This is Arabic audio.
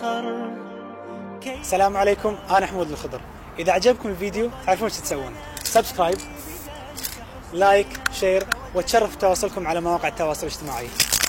السلام عليكم، أنا حمود الخضر. إذا عجبكم الفيديو تعرفون ايش تسوون: سبسكرايب، لايك، شير، وتشرف تواصلكم على مواقع التواصل الاجتماعي.